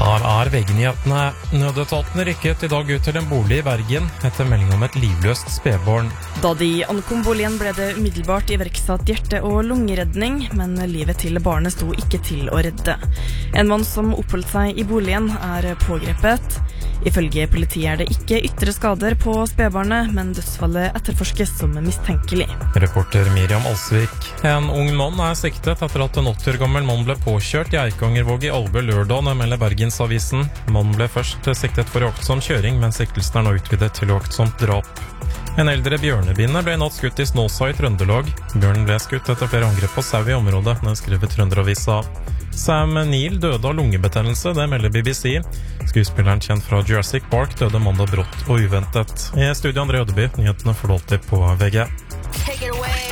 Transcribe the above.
Her VG-nyhetene. Nødetatene rykket I dag ut til en bolig I Bergen etter melding om et livløst spedbarn. Da de ankom boligen ble det umiddelbart iverksatt hjerte- og lungeredning, men livet til barnet sto ikke til å redde. En mann som oppholdt seg I boligen pågrepet. Ifølge politiet det ikke ytre skader på spedbarnet, men dødsfallet etterforskes som mistenkelig. Reporter Miriam Alsvik. En ung mann siktet etter at en 80 år gammel mann ble påkjørt I Eikangervåg I Alve lørdag, melder Bergensavisen. Mannen ble først siktet for uaktsom kjøring, men siktelsen nå utvidet til uaktsomt drap. En eldre bjørnebinne ble natt skutt I Snåsa I Trøndelag. Bjørnen ble skutt etter flere angrep på sau I området, skriver Trønderavisa. Sam Neill døde av lungebetennelse, det melder BBC. Skuespilleren kjent fra Jurassic Park døde mandag brått og uventet. I studio André Ødeby, nyhetene får du alltid på VG. Take it away.